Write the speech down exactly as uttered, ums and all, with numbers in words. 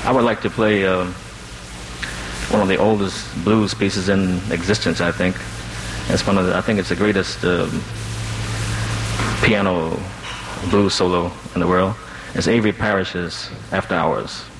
I would like to play uh, one of the oldest blues pieces in existence, I think. It's one of the, I think it's the greatest uh, piano blues solo in the world. It's Avery Parrish's After Hours.